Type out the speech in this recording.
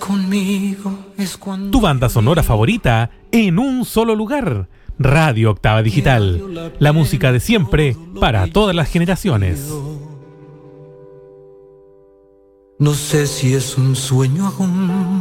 conmigo es cuando Tu banda sonora favorita en un solo lugar. Radio Octava Digital. La música de siempre para todas las generaciones. no sé si es un sueño aún.